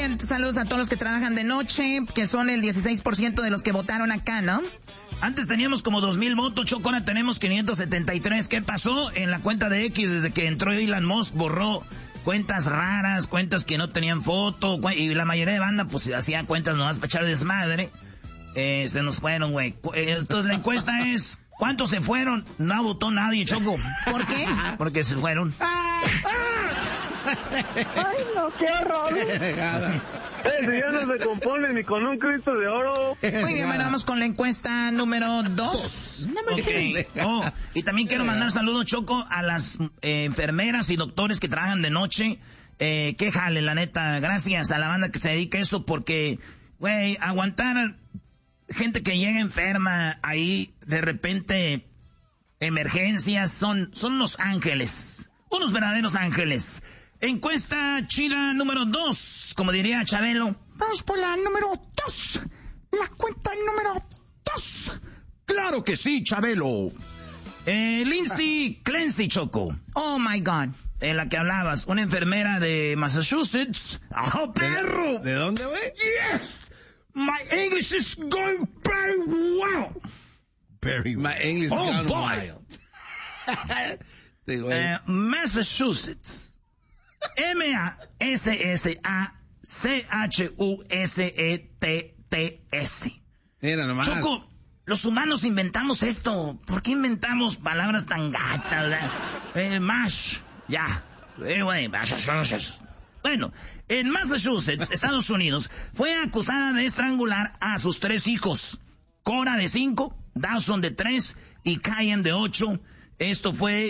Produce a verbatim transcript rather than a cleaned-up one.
Oigan, saludos a todos los que trabajan de noche, que son el dieciséis por ciento de los que votaron acá, ¿no? Antes teníamos como dos mil votos, Choco, ahora tenemos quinientos setenta y tres. ¿Qué pasó? En la cuenta de X, desde que entró Elon Musk, borró cuentas raras, cuentas que no tenían foto, y la mayoría de banda, pues, hacía cuentas nomás para echar desmadre. Eh, se nos fueron, güey. Entonces la encuesta es, ¿cuántos se fueron? No votó nadie, Choco. ¿Por qué? Porque se fueron. Ay, no, qué horror. Ese ya no se compone ni con un Cristo de oro. Muy bien, bueno, vamos con la encuesta número dos. Okay. Oh, y también quiero mandar saludos, Choco, a las eh, enfermeras y doctores que trabajan de noche. Eh, qué jale, la neta. Gracias a la banda que se dedica a eso, porque, güey, aguantar gente que llega enferma ahí, de repente, emergencias, son, son unos ángeles. Unos verdaderos ángeles. Encuesta chida número dos, como diría Chabelo. Vamos por la número dos. La cuenta número dos. Claro que sí, Chabelo. Eh, Lindsay Clancy, Choco. Oh, my God. En la que hablabas, una enfermera de Massachusetts. ¡Oh, perro! ¿De, ¿de dónde, güey? Yes! My English is going very well. Very well. My English is oh, going boy. well. eh, Massachusetts. M A S S A C H U S E T T S. Mira nomás. Choco, los humanos inventamos esto. ¿Por qué inventamos palabras tan gachas? Eh, mash, ya. Eh, güey, Massachusetts. Bueno, en Massachusetts, Estados Unidos, fue acusada de estrangular a sus tres hijos. Cora de cinco, Dawson de tres y Cayenne de ocho. Esto fue